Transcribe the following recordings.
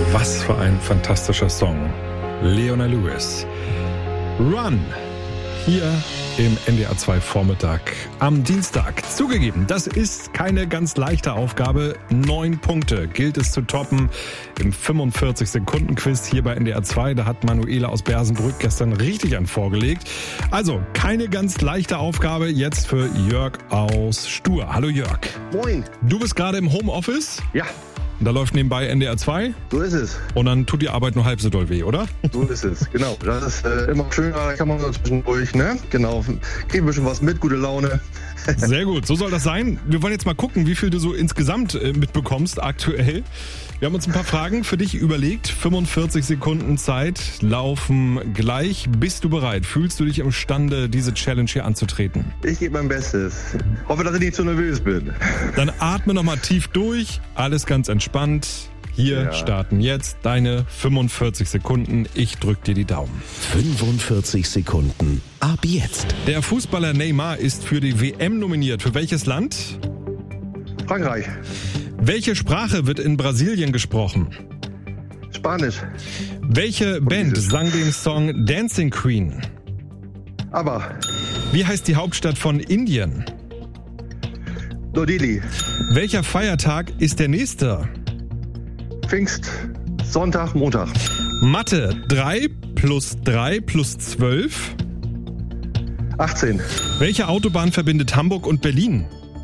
Was für ein fantastischer Song. Leona Lewis. Run. Hier im NDR 2 Vormittag am Dienstag. Zugegeben, das ist keine ganz leichte Aufgabe. 9 Punkte gilt es zu toppen im 45-Sekunden-Quiz hier bei NDR 2. Da hat Manuela aus Bersenbrück gestern richtig einen vorgelegt. Also keine ganz leichte Aufgabe jetzt für Jörg aus Stur. Hallo Jörg. Moin. Du bist gerade im Homeoffice? Ja. Da läuft nebenbei NDR 2. So ist es. Und dann tut die Arbeit nur halb so doll weh, oder? So ist es, genau. Das ist immer schöner, da kann man so zwischendurch, ne? Genau. Kriegen wir schon was mit, gute Laune. Sehr gut, so soll das sein. Wir wollen jetzt mal gucken, wie viel du so insgesamt mitbekommst aktuell. Wir haben uns ein paar Fragen für dich überlegt. 45 Sekunden Zeit laufen gleich. Bist du bereit? Fühlst du dich imstande, diese Challenge hier anzutreten? Ich gebe mein Bestes. Hoffe, dass ich nicht zu nervös bin. Dann atme nochmal tief durch. Alles ganz entspannt. Hier starten jetzt deine 45 Sekunden. Ich drück dir die Daumen. 45 Sekunden. Ab jetzt. Der Fußballer Neymar ist für die WM nominiert. Für welches Land? Frankreich. Welche Sprache wird in Brasilien gesprochen? Spanisch. Welche Band sang den Song Dancing Queen? Aber. Wie heißt die Hauptstadt von Indien? Neu-Delhi. Welcher Feiertag ist der nächste? Pfingst. Sonntag, Montag. Mathe. 3 plus 3 plus 12. 18. Welche Autobahn verbindet Hamburg und Berlin?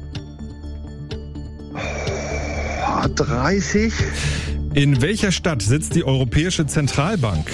30. In welcher Stadt sitzt die Europäische Zentralbank?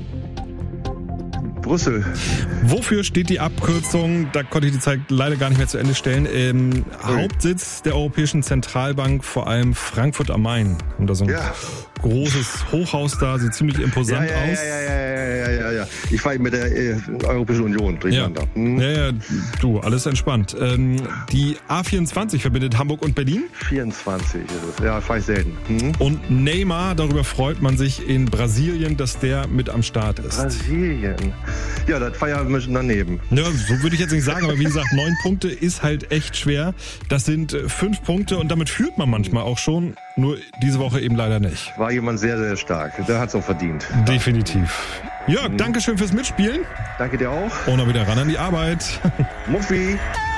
Brüssel. Wofür steht die Abkürzung, da konnte ich die Zeit leider gar nicht mehr zu Ende stellen, Hauptsitz der Europäischen Zentralbank, vor allem Frankfurt am Main. Und da so ein großes Hochhaus da, sieht ziemlich imposant aus. Ja. Ich war mit der Europäischen Union durcheinander. Ja, du, alles entspannt. Die A24 verbindet Hamburg und Berlin. 24 ist es. Ja, fahre ich selten. Und Neymar, darüber freut man sich in Brasilien, dass der mit am Start ist. Brasilien. Ja, das feiern wir schon daneben. Ja, so würde ich jetzt nicht sagen, aber wie gesagt, 9 Punkte ist halt echt schwer. Das sind 5 Punkte und damit führt man manchmal auch schon, nur diese Woche eben leider nicht. War jemand sehr, sehr stark. Der hat es auch verdient. Definitiv. Jörg, danke schön fürs Mitspielen. Danke dir auch. Und dann wieder ran an die Arbeit. Muffi.